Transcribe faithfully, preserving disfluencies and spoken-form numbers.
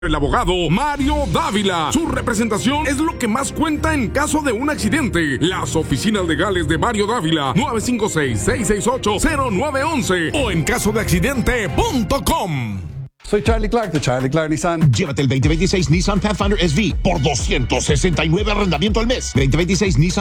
El abogado Mario Dávila. Su representación es lo que más cuenta en caso de un accidente. Las oficinas legales de Mario Dávila, nueve cinco seis, seis seis ocho, cero nueve uno uno o en caso de accidente punto com. Soy Charlie Clark de Charlie Clark Nissan. Llévate el veinte veintiséis Nissan Pathfinder S V por doscientos sesenta y nueve arrendamiento al mes. veinte veintiséis Nissan